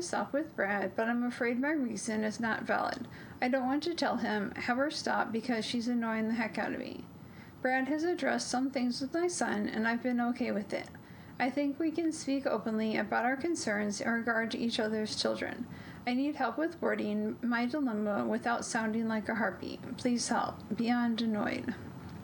stop with Brad, but I'm afraid my reason is not valid. I don't want to tell him, have her stop because she's annoying the heck out of me. Brad has addressed some things with my son, and I've been okay with it. I think we can speak openly about our concerns in regard to each other's children. I need help with wording my dilemma without sounding like a harpy. Please help. Beyond annoyed.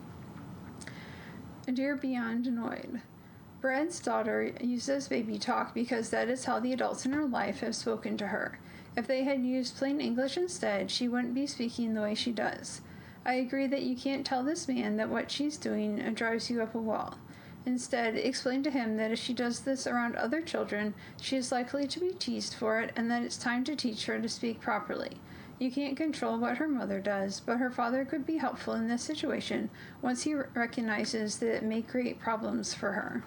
Dear Beyond Annoyed, Brad's daughter uses baby talk because that is how the adults in her life have spoken to her. If they had used plain English instead, she wouldn't be speaking the way she does. I agree that you can't tell this man that what she's doing drives you up a wall. Instead, explain to him that if she does this around other children, she is likely to be teased for it and that it's time to teach her to speak properly. You can't control what her mother does, but her father could be helpful in this situation once he recognizes that it may create problems for her.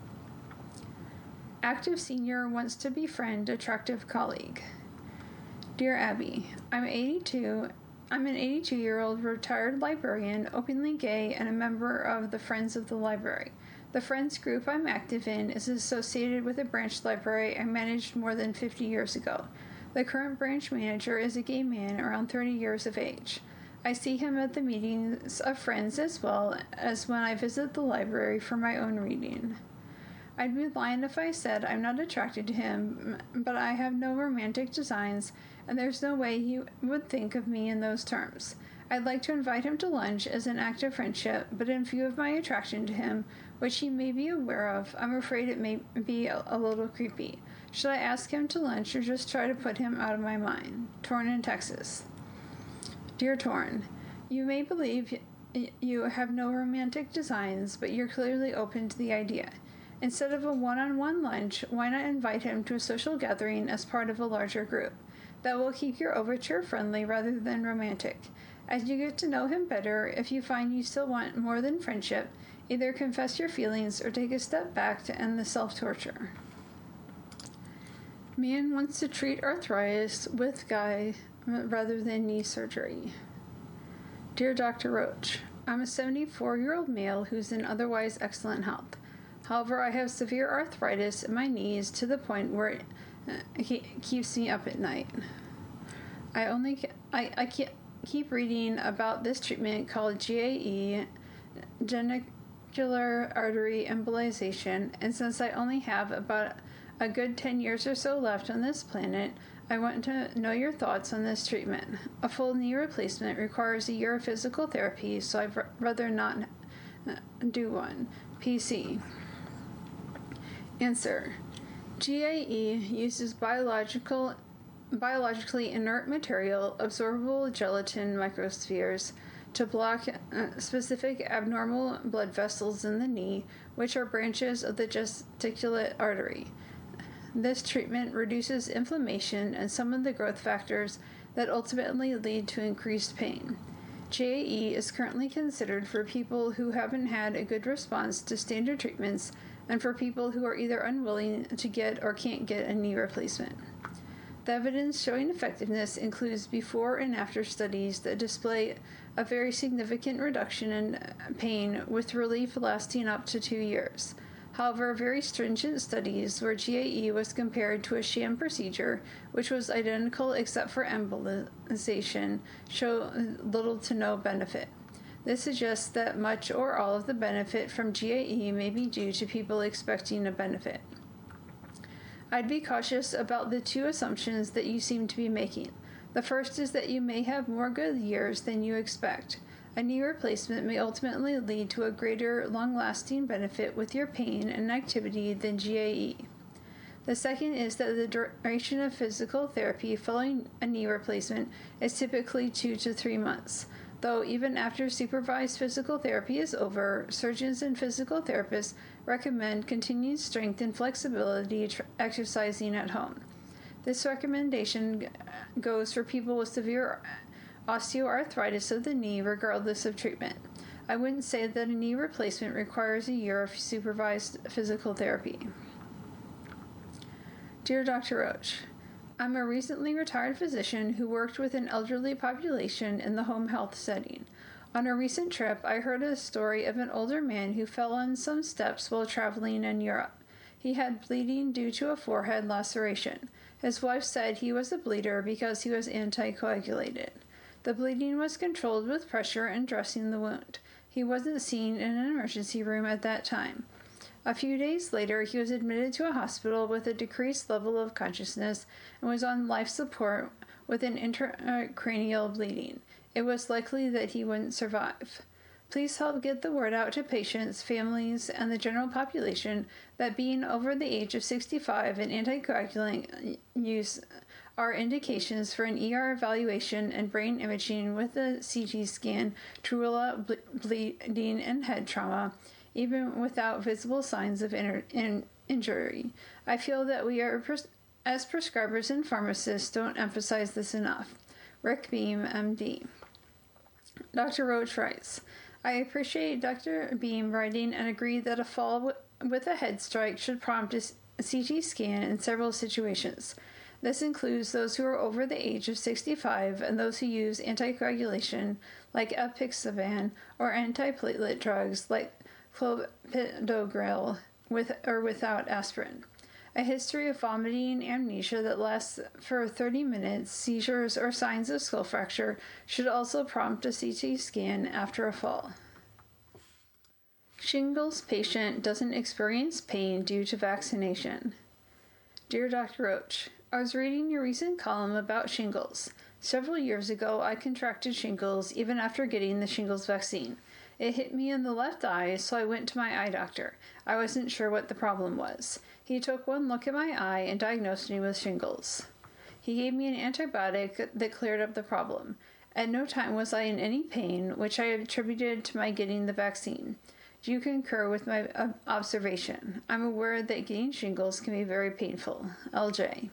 Active senior wants to befriend attractive colleague. Dear Abby, I'm an 82-year-old retired librarian, openly gay, and a member of the Friends of the Library. The Friends group I'm active in is associated with a branch library I managed more than 50 years ago. The current branch manager is a gay man around 30 years of age. I see him at the meetings of Friends as well as when I visit the library for my own reading. I'd be lying if I said I'm not attracted to him, but I have no romantic designs, and there's no way he would think of me in those terms. I'd like to invite him to lunch as an act of friendship, but in view of my attraction to him, which he may be aware of, I'm afraid it may be a little creepy. Should I ask him to lunch or just try to put him out of my mind? Torn in Texas. Dear Torn, you may believe you have no romantic designs, but you're clearly open to the idea. Instead of a one-on-one lunch, why not invite him to a social gathering as part of a larger group? That will keep your overture friendly rather than romantic. As you get to know him better, if you find you still want more than friendship, either confess your feelings or take a step back to end the self-torture. Man wants to treat arthritis with guy rather than knee surgery. Dear Dr. Roach, I'm a 74-year-old male who's in otherwise excellent health. However, I have severe arthritis in my knees to the point where it keeps me up at night. I keep reading about this treatment called GAE, genicular artery embolization, and since I only have about a good 10 years or so left on this planet, I want to know your thoughts on this treatment. A full knee replacement requires a year of physical therapy, so I'd rather not do one. PC. Answer. GAE uses biologically inert material, absorbable gelatin microspheres, to block specific abnormal blood vessels in the knee, which are branches of the gesticulate artery. This treatment reduces inflammation and some of the growth factors that ultimately lead to increased pain. GAE is currently considered for people who haven't had a good response to standard treatments and for people who are either unwilling to get or can't get a knee replacement. The evidence showing effectiveness includes before and after studies that display a very significant reduction in pain with relief lasting up to 2 years. However, very stringent studies where GAE was compared to a sham procedure, which was identical except for embolization, show little to no benefit. This suggests that much or all of the benefit from GAE may be due to people expecting a benefit. I'd be cautious about the two assumptions that you seem to be making. The first is that you may have more good years than you expect. A knee replacement may ultimately lead to a greater long-lasting benefit with your pain and activity than GAE. The second is that the duration of physical therapy following a knee replacement is typically 2 to 3 months. Though even after supervised physical therapy is over, surgeons and physical therapists recommend continued strength and flexibility exercising at home. This recommendation goes for people with severe osteoarthritis of the knee regardless of treatment. I wouldn't say that a knee replacement requires a year of supervised physical therapy. Dear Dr. Roach, I'm a recently retired physician who worked with an elderly population in the home health setting. On a recent trip, I heard a story of an older man who fell on some steps while traveling in Europe. He had bleeding due to a forehead laceration. His wife said he was a bleeder because he was anticoagulated. The bleeding was controlled with pressure and dressing the wound. He wasn't seen in an emergency room at that time. A few days later, he was admitted to a hospital with a decreased level of consciousness and was on life support with an intracranial bleeding. It was likely that he wouldn't survive. Please help get the word out to patients, families, and the general population that being over the age of 65 and anticoagulant use are indications for an ER evaluation and brain imaging with a CT scan to rule out bleeding and head trauma, even without visible signs of injury. I feel that we are, as prescribers and pharmacists, don't emphasize this enough. Rick Beam, MD. Dr. Roach writes, I appreciate Dr. Beam writing and agree that a fall with a head strike should prompt a CT scan in several situations. This includes those who are over the age of 65 and those who use anticoagulation like apixaban or antiplatelet drugs like clopidogrel with or without aspirin. A history of vomiting, amnesia that lasts for 30 minutes, seizures, or signs of skull fracture should also prompt a CT scan after a fall. Shingles patient doesn't experience pain due to vaccination. Dear Dr. Roach, I was reading your recent column about shingles. Several years ago, I contracted shingles even after getting the shingles vaccine. It hit me in the left eye, so I went to my eye doctor. I wasn't sure what the problem was. He took one look at my eye and diagnosed me with shingles. He gave me an antibiotic that cleared up the problem. At no time was I in any pain, which I attributed to my getting the vaccine. Do you concur with my observation? I'm aware that getting shingles can be very painful. LJ.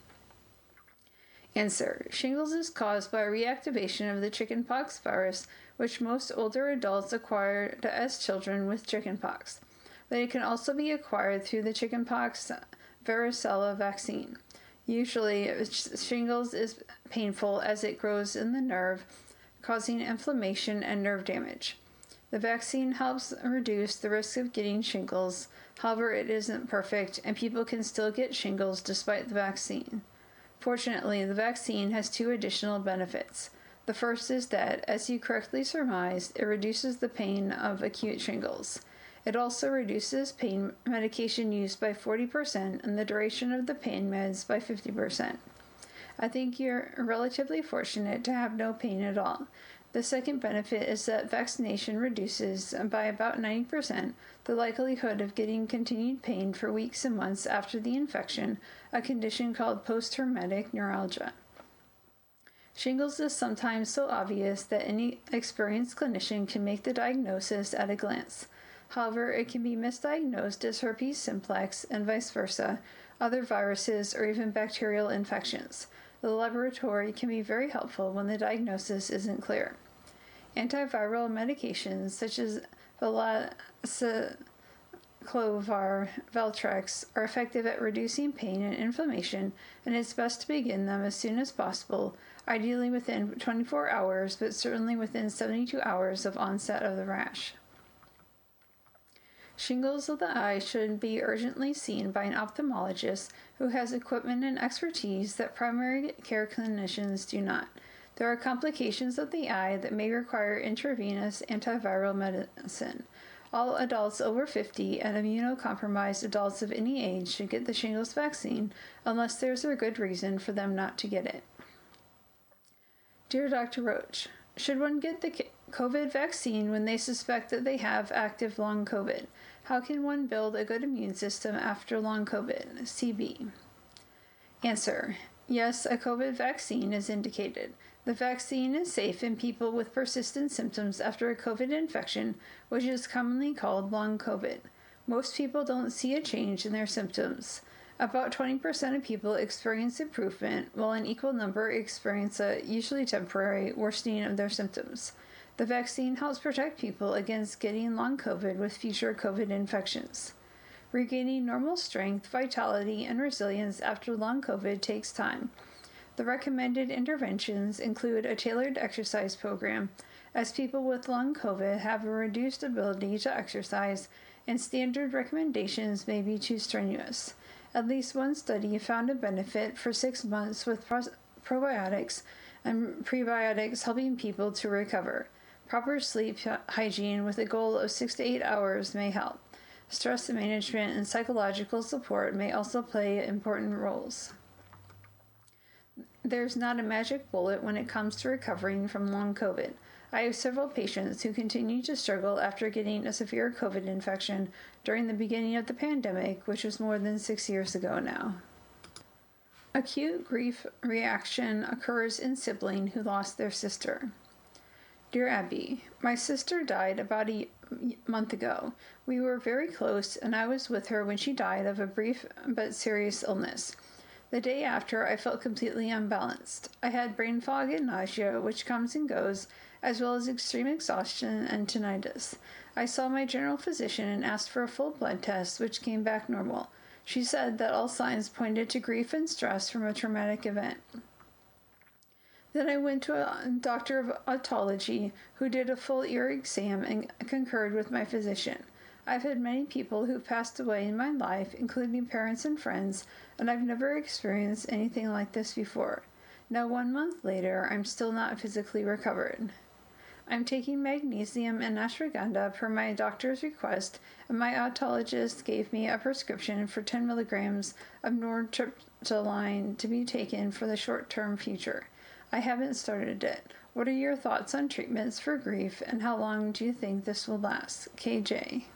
Answer. Shingles is caused by a reactivation of the chickenpox virus, which most older adults acquire as children with chickenpox. But it can also be acquired through the chickenpox varicella vaccine. Usually, shingles is painful as it grows in the nerve, causing inflammation and nerve damage. The vaccine helps reduce the risk of getting shingles. However, it isn't perfect, and people can still get shingles despite the vaccine. Fortunately, the vaccine has two additional benefits. The first is that, as you correctly surmised, it reduces the pain of acute shingles. It also reduces pain medication use by 40% and the duration of the pain meds by 50%. I think you're relatively fortunate to have no pain at all. The second benefit is that vaccination reduces, by about 90%, the likelihood of getting continued pain for weeks and months after the infection, a condition called post-traumatic neuralgia. Shingles is sometimes so obvious that any experienced clinician can make the diagnosis at a glance. However, it can be misdiagnosed as herpes simplex and vice versa, other viruses, or even bacterial infections. The laboratory can be very helpful when the diagnosis isn't clear. Antiviral medications such as Velaciclovir, Valtrex are effective at reducing pain and inflammation, and it's best to begin them as soon as possible, ideally within 24 hours, but certainly within 72 hours of onset of the rash. Shingles of the eye should be urgently seen by an ophthalmologist who has equipment and expertise that primary care clinicians do not. There are complications of the eye that may require intravenous antiviral medicine. All adults over 50 and immunocompromised adults of any age should get the shingles vaccine unless there's a good reason for them not to get it. Dear Dr. Roach, should one get the COVID vaccine when they suspect that they have active long COVID? How can one build a good immune system after long COVID? CB. Answer. Yes, a COVID vaccine is indicated. The vaccine is safe in people with persistent symptoms after a COVID infection, which is commonly called long COVID. Most people don't see a change in their symptoms. About 20% of people experience improvement, while an equal number experience a, usually temporary, worsening of their symptoms. The vaccine helps protect people against getting long COVID with future COVID infections. Regaining normal strength, vitality, and resilience after long COVID takes time. The recommended interventions include a tailored exercise program, as people with long COVID have a reduced ability to exercise and standard recommendations may be too strenuous. At least one study found a benefit for 6 months with probiotics and prebiotics helping people to recover. Proper sleep hygiene with a goal of 6 to 8 hours may help. Stress management and psychological support may also play important roles. There's not a magic bullet when it comes to recovering from long COVID. I have several patients who continue to struggle after getting a severe COVID infection during the beginning of the pandemic, which was more than 6 years ago now. Acute grief reaction occurs in sibling who lost their sister. Dear Abby, my sister died about a month ago. We were very close, and I was with her when she died of a brief but serious illness. The day after, I felt completely unbalanced. I had brain fog and nausea, which comes and goes, as well as extreme exhaustion and tinnitus. I saw my general physician and asked for a full blood test, which came back normal. She said that all signs pointed to grief and stress from a traumatic event. Then I went to a doctor of otology who did a full ear exam and concurred with my physician. I've had many people who passed away in my life, including parents and friends, and I've never experienced anything like this before. Now 1 month later, I'm still not physically recovered. I'm taking magnesium and ashwagandha per my doctor's request, and my otologist gave me a prescription for 10 milligrams of nortriptyline to be taken for the short-term future. I haven't started it. What are your thoughts on treatments for grief, and how long do you think this will last? KJ.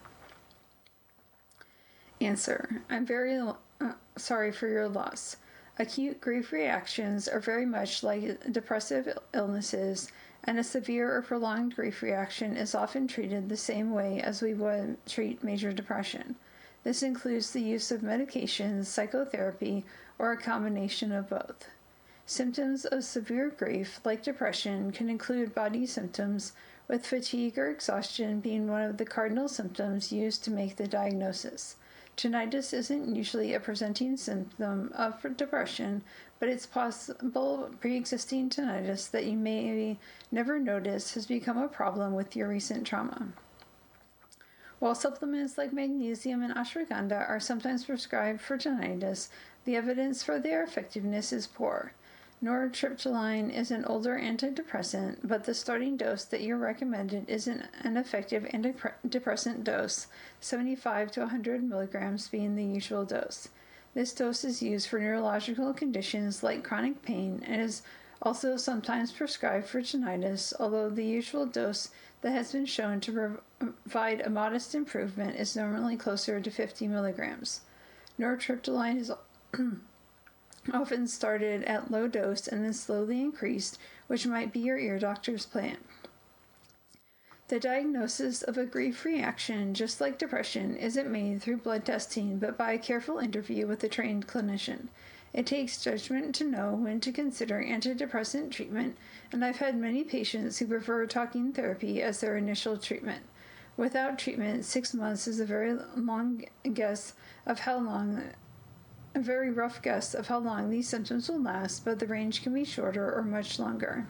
Answer. I'm very sorry for your loss. Acute grief reactions are very much like depressive illnesses, and a severe or prolonged grief reaction is often treated the same way as we would treat major depression. This includes the use of medications, psychotherapy, or a combination of both. Symptoms of severe grief, like depression, can include body symptoms, with fatigue or exhaustion being one of the cardinal symptoms used to make the diagnosis. Tinnitus isn't usually a presenting symptom of depression, but it's possible pre-existing tinnitus that you may never notice has become a problem with your recent trauma. While supplements like magnesium and ashwagandha are sometimes prescribed for tinnitus, the evidence for their effectiveness is poor. Nortriptyline is an older antidepressant, but the starting dose that you're recommended is an effective antidepressant dose, 75 to 100 milligrams being the usual dose. This dose is used for neurological conditions like chronic pain and is also sometimes prescribed for tinnitus, although the usual dose that has been shown to provide a modest improvement is normally closer to 50 milligrams. Nortriptyline is often started at low dose and then slowly increased, which might be your ear doctor's plan. The diagnosis of a grief reaction, just like depression, isn't made through blood testing, but by a careful interview with a trained clinician. It takes judgment to know when to consider antidepressant treatment, and I've had many patients who prefer talking therapy as their initial treatment. Without treatment, 6 months is a very rough guess of how long these symptoms will last, but the range can be shorter or much longer.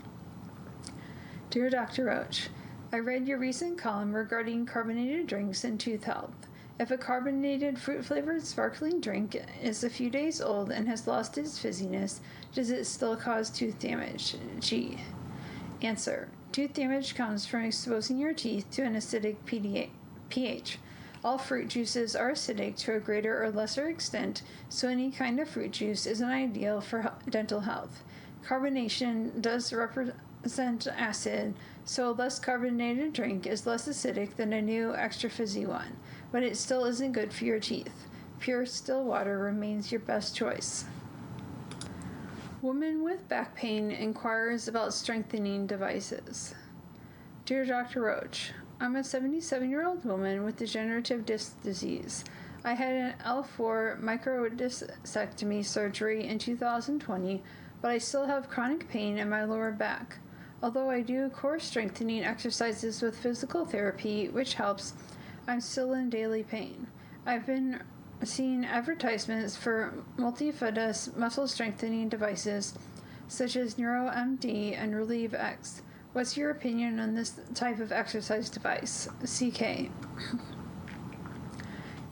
Dear Dr. Roach, I read your recent column regarding carbonated drinks and tooth health. If a carbonated fruit-flavored sparkling drink is a few days old and has lost its fizziness, does it still cause tooth damage? G. Answer. Tooth damage comes from exposing your teeth to an acidic pH. All fruit juices are acidic to a greater or lesser extent, so any kind of fruit juice isn't ideal for dental health. Carbonation does represent acid, so a less carbonated drink is less acidic than a new extra fizzy one, but it still isn't good for your teeth. Pure still water remains your best choice. Woman with back pain inquires about strengthening devices. Dear Dr. Roach, I'm a 77-year-old woman with degenerative disc disease. I had an L4 microdiscectomy surgery in 2020, but I still have chronic pain in my lower back. Although I do core strengthening exercises with physical therapy, which helps, I'm still in daily pain. I've been seeing advertisements for multifidus muscle strengthening devices such as NeuroMD and RelieveX. What's your opinion on this type of exercise device? CK.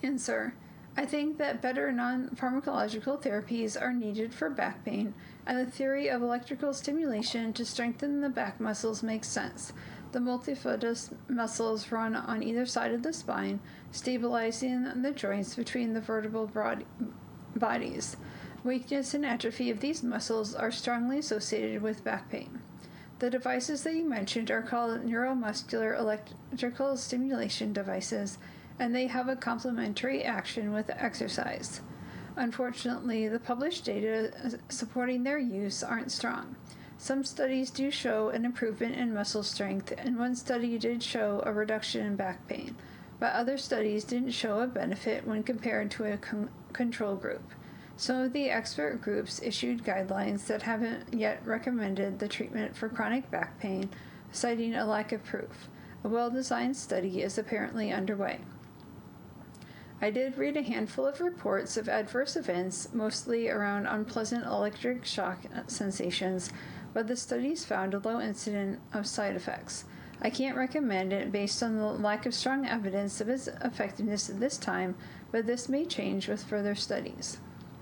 Answer. I think that better non-pharmacological therapies are needed for back pain, and the theory of electrical stimulation to strengthen the back muscles makes sense. The multifidus muscles run on either side of the spine, stabilizing the joints between the vertebral bodies. Weakness and atrophy of these muscles are strongly associated with back pain. The devices that you mentioned are called neuromuscular electrical stimulation devices, and they have a complementary action with exercise. Unfortunately, the published data supporting their use aren't strong. Some studies do show an improvement in muscle strength, and one study did show a reduction in back pain, but other studies didn't show a benefit when compared to a control group. Some of the expert groups issued guidelines that haven't yet recommended the treatment for chronic back pain, citing a lack of proof. A well-designed study is apparently underway. I did read a handful of reports of adverse events, mostly around unpleasant electric shock sensations, but the studies found a low incidence of side effects. I can't recommend it based on the lack of strong evidence of its effectiveness at this time, but this may change with further studies.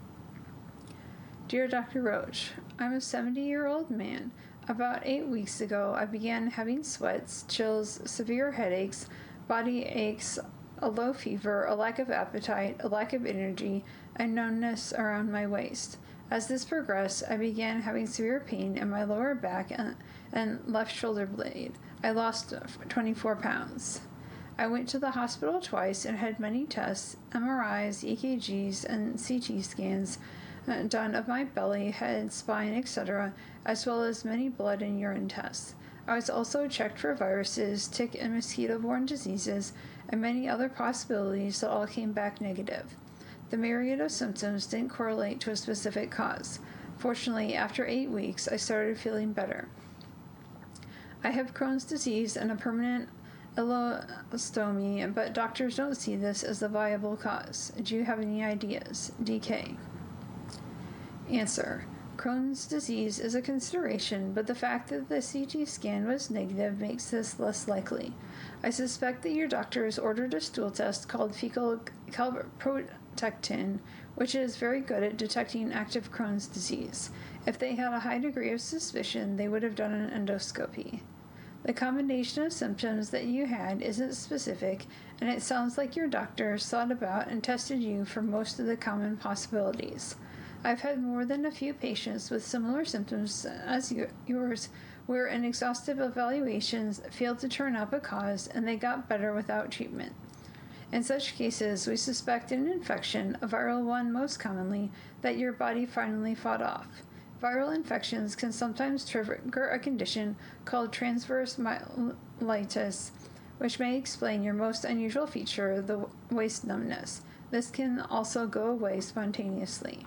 Dear Dr. Roach, I'm a 70-year-old man. About 8 weeks ago, I began having sweats, chills, severe headaches, body aches, a low fever, a lack of appetite, a lack of energy, and numbness around my waist. As this progressed, I began having severe pain in my lower back and left shoulder blade. I lost 24 pounds. I went to the hospital twice and had many tests, MRIs, EKGs, and CT scans done of my belly, head, spine, etc., as well as many blood and urine tests. I was also checked for viruses, tick and mosquito-borne diseases, and many other possibilities that all came back negative. The myriad of symptoms didn't correlate to a specific cause. Fortunately, after 8 weeks, I started feeling better. I have Crohn's disease and a permanent ileostomy, but doctors don't see this as a viable cause. Do you have any ideas? DK. Answer. Crohn's disease is a consideration, but the fact that the CT scan was negative makes this less likely. I suspect that your doctor has ordered a stool test called fecal calprotectin, which is very good at detecting active Crohn's disease. If they had a high degree of suspicion, they would have done an endoscopy. The combination of symptoms that you had isn't specific, and it sounds like your doctor thought about and tested you for most of the common possibilities. I've had more than a few patients with similar symptoms as yours where an exhaustive evaluation failed to turn up a cause and they got better without treatment. In such cases, we suspect an infection, a viral one most commonly, that your body finally fought off. Viral infections can sometimes trigger a condition called transverse myelitis, which may explain your most unusual feature, the waist numbness. This can also go away spontaneously.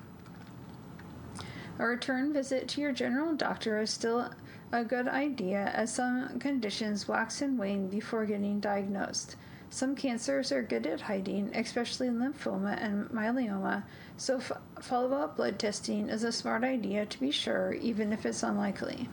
A return visit to your general doctor is still a good idea, as some conditions wax and wane before getting diagnosed. Some cancers are good at hiding, especially lymphoma and myeloma, so follow-up blood testing is a smart idea to be sure, even if it's unlikely.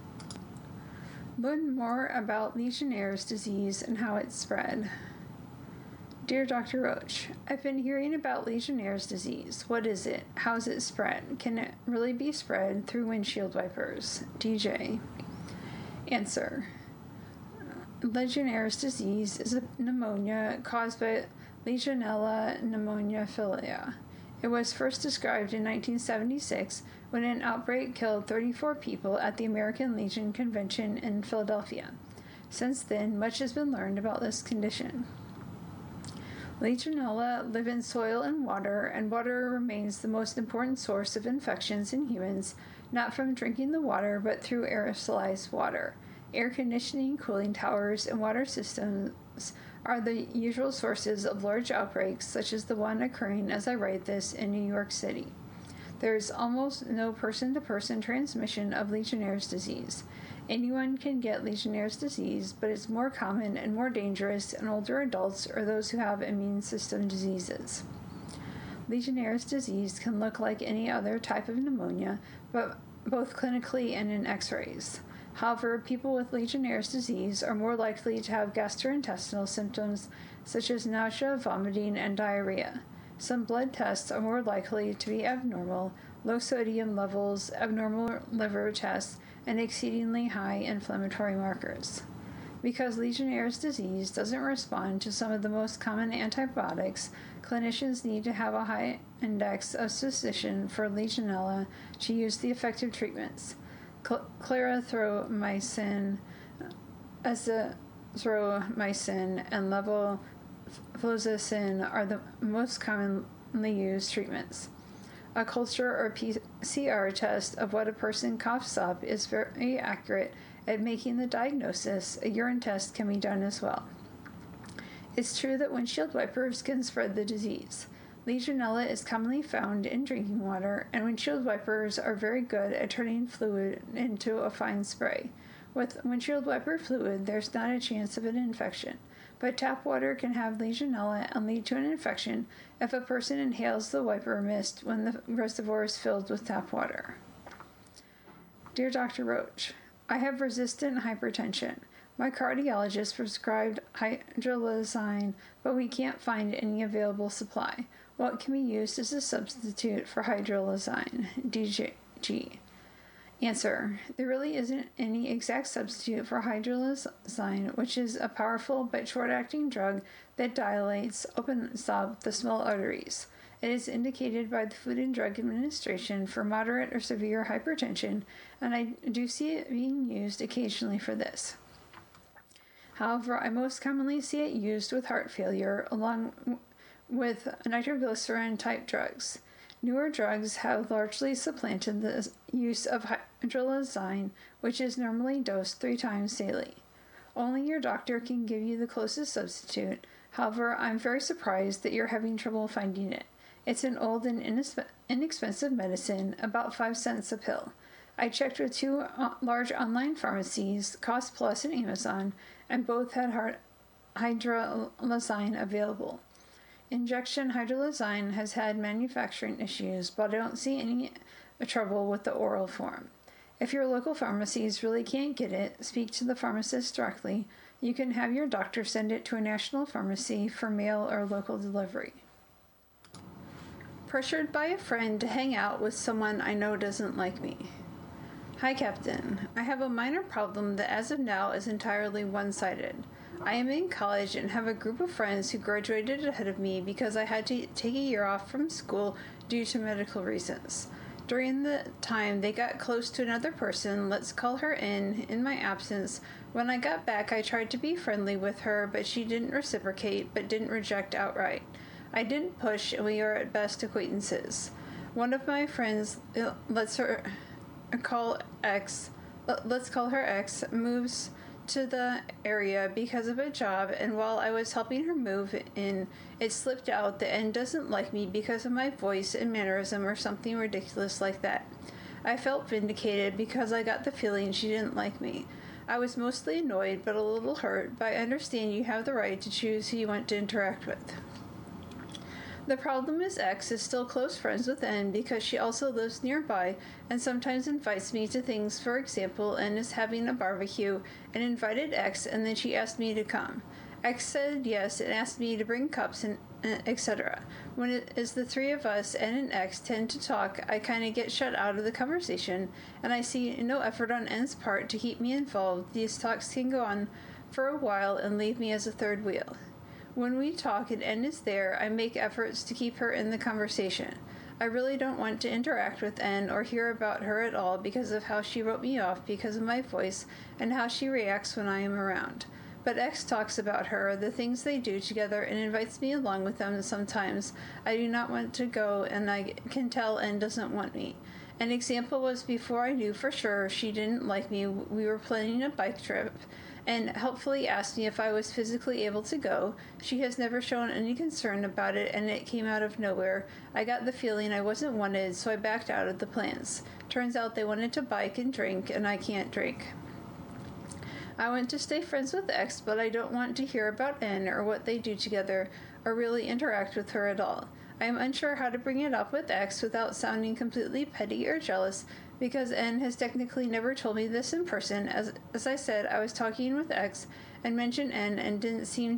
Learn more about Legionnaire's disease and how it's spread. Dear Dr. Roach, I've been hearing about Legionnaire's disease. What is it? How's it spread? Can it really be spread through windshield wipers? DJ. Answer. Legionnaire's disease is a pneumonia caused by Legionella pneumonia. It was first described in 1976 when an outbreak killed 34 people at the American Legion Convention in Philadelphia. Since then, much has been learned about this condition. Legionella live in soil and water remains the most important source of infections in humans, not from drinking the water, but through aerosolized water. Air conditioning, cooling towers, and water systems are the usual sources of large outbreaks, such as the one occurring as I write this in New York City. There is almost no person-to-person transmission of Legionnaire's disease. Anyone can get Legionnaire's disease, but it's more common and more dangerous in older adults or those who have immune system diseases. Legionnaire's disease can look like any other type of pneumonia, but both clinically and in x-rays. However, people with Legionnaire's disease are more likely to have gastrointestinal symptoms such as nausea, vomiting, and diarrhea. Some blood tests are more likely to be abnormal, low sodium levels, abnormal liver tests, and exceedingly high inflammatory markers. Because Legionnaire's disease doesn't respond to some of the most common antibiotics, clinicians need to have a high index of suspicion for Legionella to use the effective treatments. Clarithromycin, azithromycin, and levofloxacin are the most commonly used treatments. A culture or PCR test of what a person coughs up is very accurate at making the diagnosis. A urine test can be done as well. It's true that windshield wipers can spread the disease. Legionella is commonly found in drinking water, and windshield wipers are very good at turning fluid into a fine spray. With windshield wiper fluid, there's not a chance of an infection, but tap water can have Legionella and lead to an infection if a person inhales the wiper mist when the reservoir is filled with tap water. Dear Dr. Roach, I have resistant hypertension. My cardiologist prescribed hydralazine, but we can't find any available supply. What can be used as a substitute for hydralazine? DG. Answer. There really isn't any exact substitute for hydralazine, which is a powerful but short-acting drug that opens up the small arteries. It is indicated by the Food and Drug Administration for moderate or severe hypertension, and I do see it being used occasionally for this. However, I most commonly see it used with heart failure along with nitroglycerin-type drugs. Newer drugs have largely supplanted the use of hydralazine, which is normally dosed 3 times daily. Only your doctor can give you the closest substitute. However, I'm very surprised that you're having trouble finding it. It's an old and inexpensive medicine, about 5 cents a pill. I checked with 2 large online pharmacies, Cost Plus and Amazon, and both had hydralazine available. Injection hydralazine has had manufacturing issues, but I don't see any trouble with the oral form. If your local pharmacies really can't get it, speak to the pharmacist directly. You can have your doctor send it to a national pharmacy for mail or local delivery. Pressured by a friend to hang out with someone I know doesn't like me. Hi, Captain. I have a minor problem that as of now is entirely one-sided. I am in college and have a group of friends who graduated ahead of me because I had to take a year off from school due to medical reasons. During the time they got close to another person, let's call her in my absence. When I got back, I tried to be friendly with her, but she didn't reciprocate, but didn't reject outright. I didn't push, and we are at best acquaintances. One of my friends, let's call her X, moves to the area because of a job, and while I was helping her move in, it slipped out that N doesn't like me because of my voice and mannerism or something ridiculous like that. I felt vindicated because I got the feeling she didn't like me. I was mostly annoyed but a little hurt, but I understand you have the right to choose who you want to interact with. The problem is X is still close friends with N because she also lives nearby and sometimes invites me to things. For example, N is having a barbecue and invited X, and then she asked me to come. X said yes and asked me to bring cups and etc. When it is the 3 of us, N and X tend to talk, I kind of get shut out of the conversation, and I see no effort on N's part to keep me involved. These talks can go on for a while and leave me as a third wheel. When we talk and N is there, I make efforts to keep her in the conversation. I really don't want to interact with N or hear about her at all because of how she wrote me off because of my voice and how she reacts when I am around. But X talks about her, the things they do together, and invites me along with them sometimes. I do not want to go, and I can tell N doesn't want me. An example was before I knew for sure she didn't like me, we were planning a bike trip, and helpfully asked me if I was physically able to go. She has never shown any concern about it, and it came out of nowhere. I got the feeling I wasn't wanted, so I backed out of the plans. Turns out they wanted to bike and drink, and I can't drink. I want to stay friends with X, but I don't want to hear about N or what they do together, or really interact with her at all. I am unsure how to bring it up with X without sounding completely petty or jealous, because N has technically never told me this in person. As I said, I was talking with X and mentioned N and didn't seem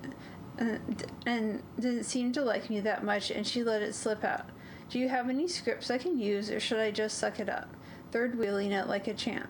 to like me that much, and she let it slip out. Do you have any scripts I can use, or should I just suck it up? Third wheeling it like a champ.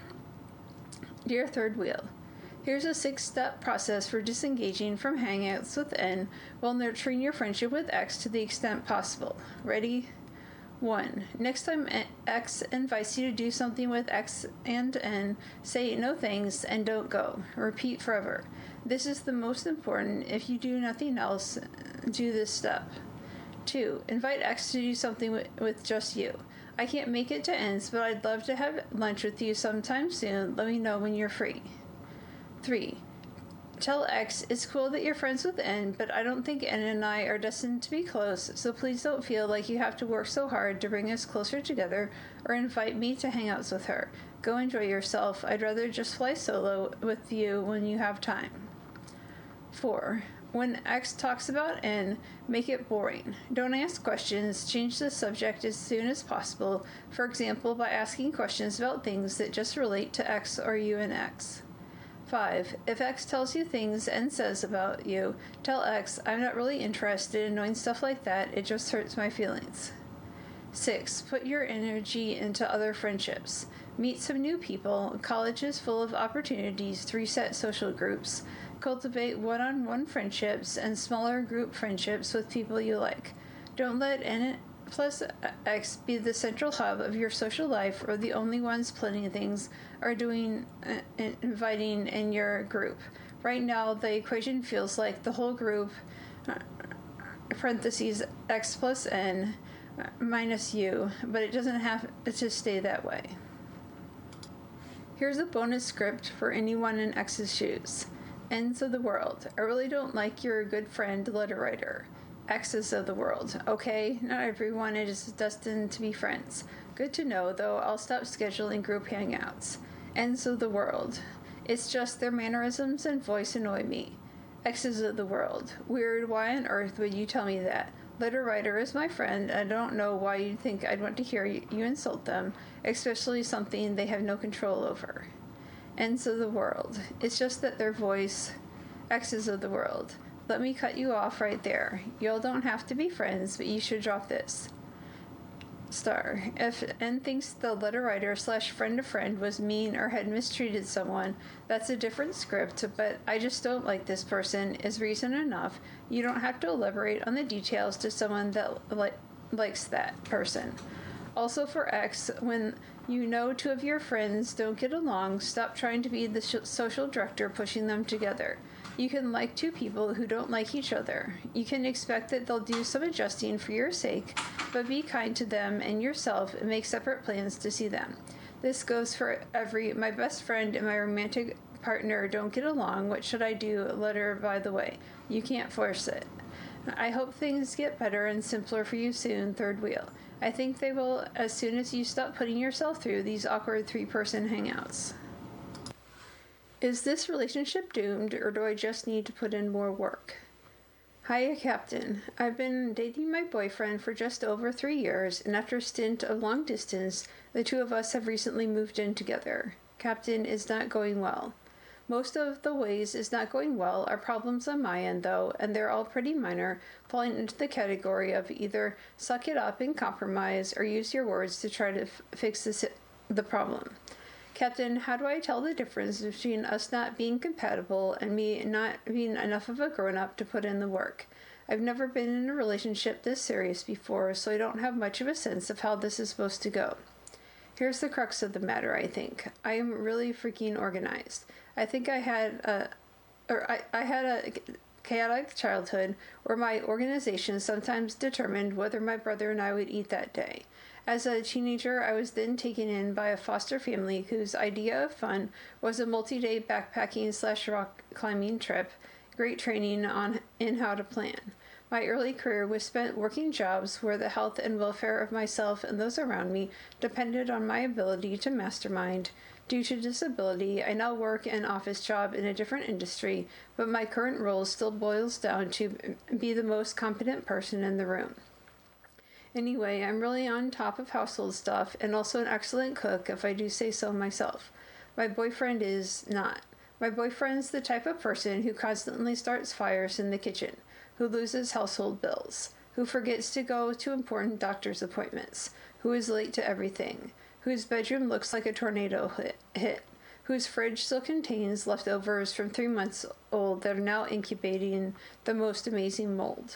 Dear Third Wheel, here's a 6-step process for disengaging from hangouts with N while nurturing your friendship with X to the extent possible. Ready? 1. Next time X invites you to do something with X and N, say no thanks and don't go. Repeat forever. This is the most important. If you do nothing else, do this step. 2. Invite X to do something with just you. I can't make it to N's, but I'd love to have lunch with you sometime soon. Let me know when you're free. 3. Tell X it's cool that you're friends with N, but I don't think N and I are destined to be close, so please don't feel like you have to work so hard to bring us closer together or invite me to hangouts with her. Go enjoy yourself. I'd rather just fly solo with you when you have time. 4. When X talks about N, make it boring. Don't ask questions. Change the subject as soon as possible, for example, by asking questions about things that just relate to X or you and X. 5. If X tells you things N says about you, tell X, I'm not really interested in knowing stuff like that, it just hurts my feelings. 6. Put your energy into other friendships. Meet some new people. College is full of opportunities to reset social groups. Cultivate one-on-one friendships and smaller group friendships with people you like. Don't let N plus X be the central hub of your social life or the only ones planning things or doing inviting in your group. Right now, the equation feels like the whole group, parentheses, X plus N, minus you, but it doesn't have to stay that way. Here's a bonus script for anyone in X's shoes. Ends of the world. I really don't like your good friend letter writer. X's of the world. Okay, not everyone is destined to be friends. Good to know, though I'll stop scheduling group hangouts. Ends of the world. It's just their mannerisms and voice annoy me. X's of the world. Weird, why on earth would you tell me that? Letter writer is my friend, and I don't know why you'd think I'd want to hear you insult them, especially something they have no control over. Ends of the world. It's just that their voice. X's of the world. Let me cut you off right there. Y'all don't have to be friends, but you should drop this. Star. If N thinks the letter writer / friend of friend was mean or had mistreated someone, that's a different script, but I just don't like this person is reason enough. You don't have to elaborate on the details to someone that likes that person. Also for X, when you know 2 of your friends don't get along, stop trying to be the social director pushing them together. You can like 2 people who don't like each other. You can expect that they'll do some adjusting for your sake, but be kind to them and yourself and make separate plans to see them. This goes for my best friend and my romantic partner don't get along. What should I do? Letter, by the way. You can't force it. I hope things get better and simpler for you soon, Third Wheel. I think they will as soon as you stop putting yourself through these awkward 3-person hangouts. Is this relationship doomed, or do I just need to put in more work? Hiya, Captain. I've been dating my boyfriend for just over 3 years, and after a stint of long distance, the 2 of us have recently moved in together. Captain, is not going well. Most of the ways it's not going well are problems on my end, though, and they're all pretty minor, falling into the category of either suck it up and compromise or use your words to try to fix the problem. Captain, how do I tell the difference between us not being compatible and me not being enough of a grown-up to put in the work? I've never been in a relationship this serious before, so I don't have much of a sense of how this is supposed to go. Here's the crux of the matter, I think. I am really freaking organized. I think I had a chaotic childhood where my organization sometimes determined whether my brother and I would eat that day. As a teenager, I was then taken in by a foster family whose idea of fun was a multi-day backpacking / rock climbing trip, great training in how to plan. My early career was spent working jobs where the health and welfare of myself and those around me depended on my ability to mastermind. Due to disability, I now work an office job in a different industry, but my current role still boils down to be the most competent person in the room. Anyway, I'm really on top of household stuff and also an excellent cook if I do say so myself. My boyfriend is not. My boyfriend's the type of person who constantly starts fires in the kitchen, who loses household bills, who forgets to go to important doctor's appointments, who is late to everything, whose bedroom looks like a tornado hit, whose fridge still contains leftovers from 3 months old that are now incubating the most amazing mold.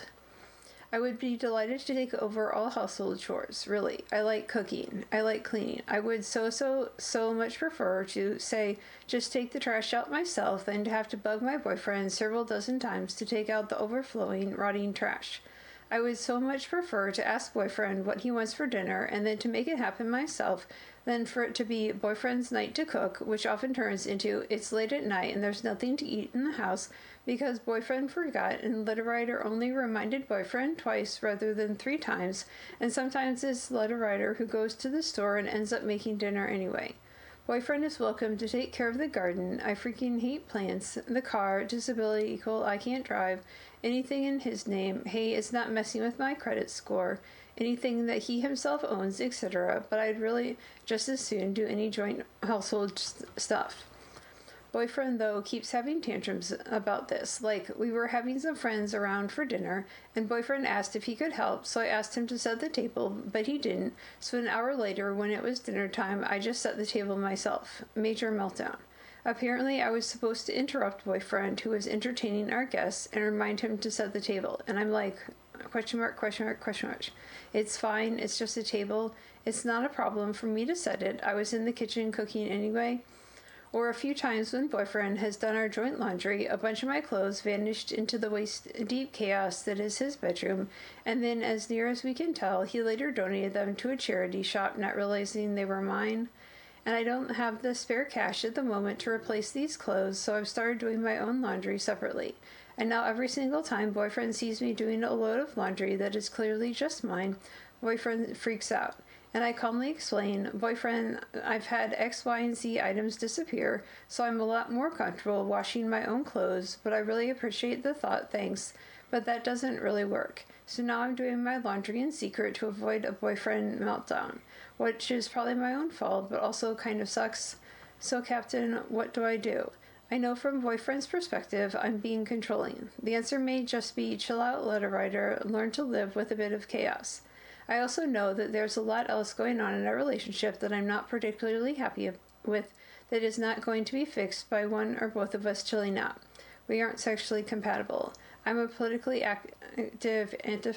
I would be delighted to take over all household chores, really. I like cooking. I like cleaning. I would so much prefer to, say, just take the trash out myself than to have to bug my boyfriend several dozen times to take out the overflowing, rotting trash. I would so much prefer to ask boyfriend what he wants for dinner and then to make it happen myself than for it to be boyfriend's night to cook, which often turns into it's late at night and there's nothing to eat in the house because boyfriend forgot and letter writer only reminded boyfriend twice rather than 3 times, and sometimes it's letter writer who goes to the store and ends up making dinner anyway. Boyfriend is welcome to take care of the garden. I freaking hate plants, the car, disability equal, I can't drive, anything in his name, hey, it's not messing with my credit score, anything that he himself owns, etc., but I'd really just as soon do any joint household stuff. Boyfriend, though, keeps having tantrums about this. Like, we were having some friends around for dinner, and boyfriend asked if he could help, so I asked him to set the table, but he didn't, so an hour later, when it was dinner time, I just set the table myself. Major meltdown. Apparently, I was supposed to interrupt boyfriend, who was entertaining our guests, and remind him to set the table, and I'm like, question mark, question mark, question mark. It's fine, it's just a table. It's not a problem for me to set it. I was in the kitchen cooking anyway. Or a few times when boyfriend has done our joint laundry, a bunch of my clothes vanished into the waist-deep chaos that is his bedroom, and then, as near as we can tell, he later donated them to a charity shop, not realizing they were mine. And I don't have the spare cash at the moment to replace these clothes, so I've started doing my own laundry separately. And now every single time boyfriend sees me doing a load of laundry that is clearly just mine, boyfriend freaks out. And I calmly explain, boyfriend, I've had X, Y, and Z items disappear, so I'm a lot more comfortable washing my own clothes, but I really appreciate the thought, thanks, but that doesn't really work. So now I'm doing my laundry in secret to avoid a boyfriend meltdown, which is probably my own fault, but also kind of sucks. So, Captain, what do I do? I know from boyfriend's perspective, I'm being controlling. The answer may just be chill out, letter writer, learn to live with a bit of chaos. I also know that there's a lot else going on in our relationship that I'm not particularly happy with that is not going to be fixed by one or both of us chilling out. We aren't sexually compatible. I'm a politically active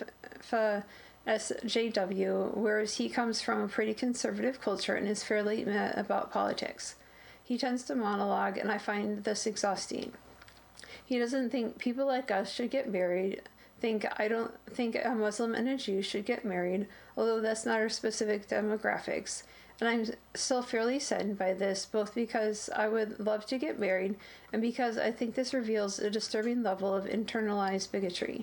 Antifa SJW, whereas he comes from a pretty conservative culture and is fairly meh about politics. He tends to monologue, and I find this exhausting. He doesn't think people like us should get married. I don't think a Muslim and a Jew should get married, although that's not our specific demographics. And I'm still fairly saddened by this, both because I would love to get married and because I think this reveals a disturbing level of internalized bigotry.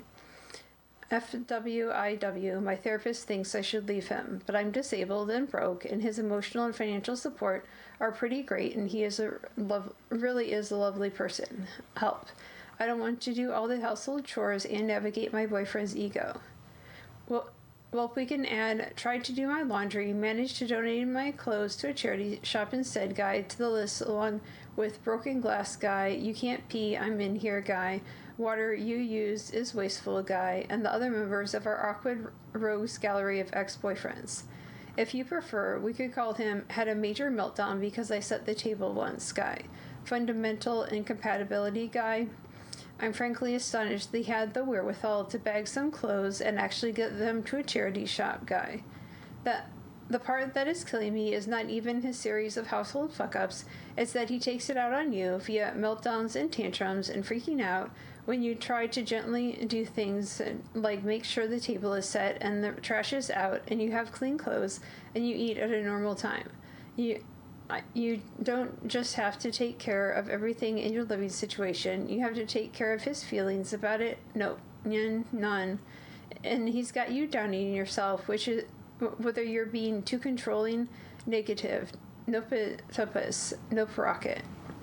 FWIW, my therapist thinks I should leave him, but I'm disabled and broke, and his emotional and financial support are pretty great, and he really is a lovely person. Help. I don't want to do all the household chores and navigate my boyfriend's ego. Well, we can add, tried to do my laundry, managed to donate my clothes to a charity shop instead guide to the list along with broken glass guy, you can't pee, I'm in here guy, water you used is wasteful guy, and the other members of our awkward rogues gallery of ex-boyfriends. If you prefer, we could call him had a major meltdown because I set the table once guy, fundamental incompatibility guy. I'm frankly astonished they had the wherewithal to bag some clothes and actually get them to a charity shop guy. The part that is killing me is not even his series of household fuck-ups, it's that he takes it out on you via meltdowns and tantrums and freaking out when you try to gently do things like make sure the table is set and the trash is out and you have clean clothes and you eat at a normal time. You don't just have to take care of everything in your living situation. You have to take care of his feelings about it. Nope. None. And he's got you downing yourself, which is whether you're being too controlling, negative, no purpose, no rocket.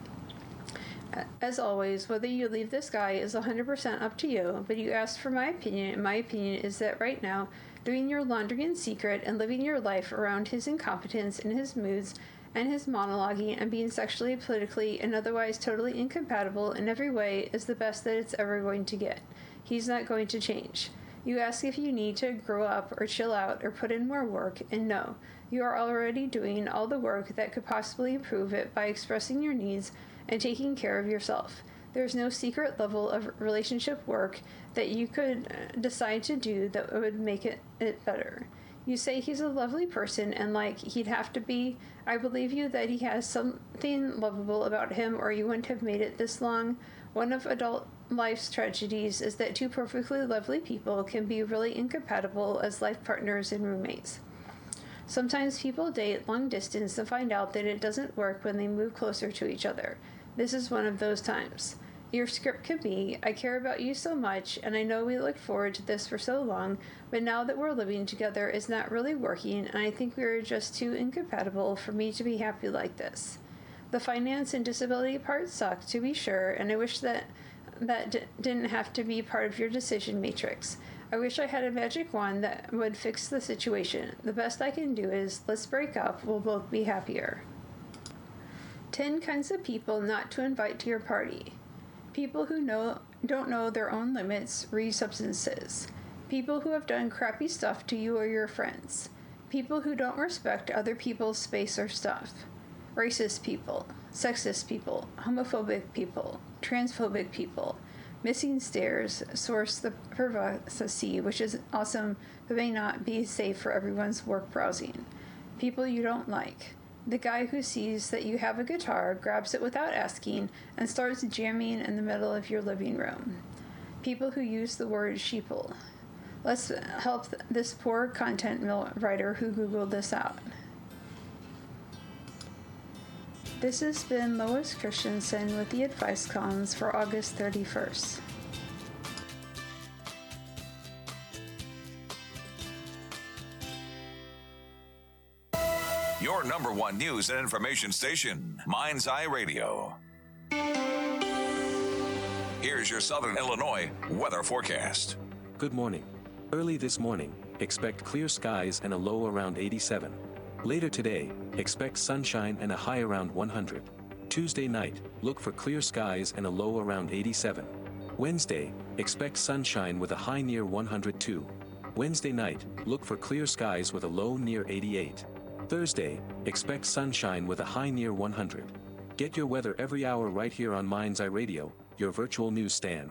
As always, whether you leave this guy is 100% up to you, but you asked for my opinion, and my opinion is that right now, doing your laundry in secret and living your life around his incompetence and his moods and his monologuing and being sexually, politically, and otherwise totally incompatible in every way is the best that it's ever going to get. He's not going to change. You ask if you need to grow up or chill out or put in more work, and no, you are already doing all the work that could possibly improve it by expressing your needs and taking care of yourself. There's no secret level of relationship work that you could decide to do that would make it better. You say he's a lovely person and like he'd have to be. I believe you that he has something lovable about him or you wouldn't have made it this long. One of adult life's tragedies is that two perfectly lovely people can be really incompatible as life partners and roommates. Sometimes people date long distance and find out that it doesn't work when they move closer to each other. This is one of those times. Your script could be, I care about you so much, and I know we looked forward to this for so long, but now that we're living together, it's not really working, and I think we are just too incompatible for me to be happy like this. The finance and disability part suck, to be sure, and I wish that didn't have to be part of your decision matrix. I wish I had a magic wand that would fix the situation. The best I can do is, let's break up, we'll both be happier. 10 kinds of people not to invite to your party. People who don't know their own limits, read substances. People who have done crappy stuff to you or your friends. People who don't respect other people's space or stuff. Racist people. Sexist people. Homophobic people. Transphobic people. Missing stairs. Source the privacy, which is awesome but may not be safe for everyone's work browsing. People you don't like. The guy who sees that you have a guitar, grabs it without asking, and starts jamming in the middle of your living room. People who use the word sheeple. Let's help this poor content writer who Googled this out. This has been Lois Christensen with the advice columns for August 31st. Your number one news and information station, Mind's Eye Radio. Here's your Southern Illinois weather forecast. Good morning. Early this morning, expect clear skies and a low around 87. Later today, expect sunshine and a high around 100. Tuesday night, look for clear skies and a low around 87. Wednesday, expect sunshine with a high near 102. Wednesday night, look for clear skies with a low near 88. Thursday, expect sunshine with a high near 100. Get your weather every hour right here on Mind's Eye Radio, your virtual news stand.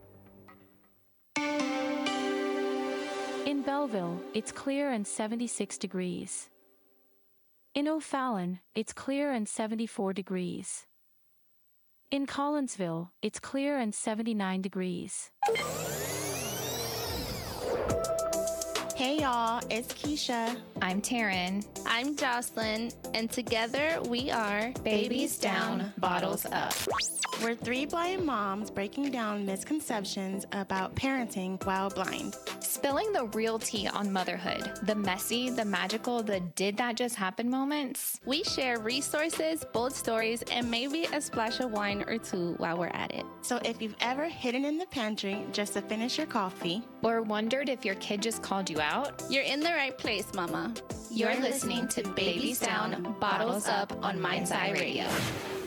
In Belleville, it's clear and 76 degrees. In O'Fallon, it's clear and 74 degrees. In Collinsville, it's clear and 79 degrees. Hey y'all, it's Keisha. I'm Taryn. I'm Jocelyn, and together we are Babies Down, Bottles Up. We're three blind moms breaking down misconceptions about parenting while blind. Spilling the real tea on motherhood, the messy, the magical, the did that just happen moments. We share resources, bold stories, and maybe a splash of wine or two while we're at it. So if you've ever hidden in the pantry just to finish your coffee, or wondered if your kid just called you out, you're in the right place, Mama. You're listening to Babies Down, Bottles Up on Mind's Eye Radio.